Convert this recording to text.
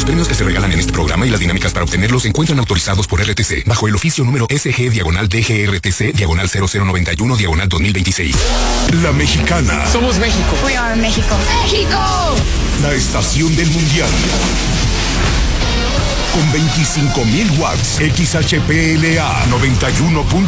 Los premios que se regalan en este programa y las dinámicas para obtenerlos se encuentran autorizados por RTC, bajo el oficio número SG/DGRTC/001/2026. La Mexicana. Somos México. We are México. ¡México! La estación del mundial. Con 25,000 watts. XHPLA 91.